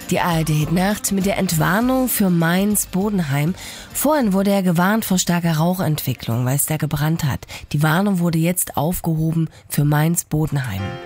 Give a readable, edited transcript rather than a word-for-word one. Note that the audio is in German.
Die ARD-Nacht mit der Entwarnung für Mainz-Bodenheim. Vorhin wurde ja gewarnt vor starker Rauchentwicklung, weil es da gebrannt hat. Die Warnung wurde jetzt aufgehoben für Mainz-Bodenheim.